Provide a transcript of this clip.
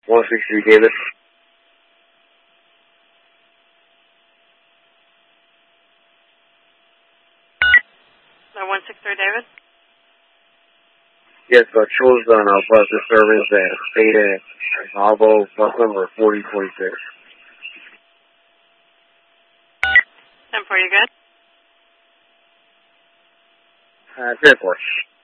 163 David. 163 David? Yes, Chills on bus disturbance at State at Volvo, bus number 4046. 10-4, you good? 10-4.